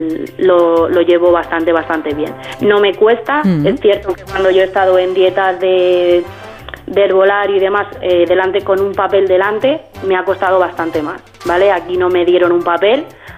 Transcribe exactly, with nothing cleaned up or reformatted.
lo, lo llevo bastante, bastante bien. No me cuesta, mm. es cierto que cuando yo he estado en dietas de, de herbolario y demás, eh, delante con un papel delante, me ha costado bastante más, ¿vale? Aquí no me dieron un papel,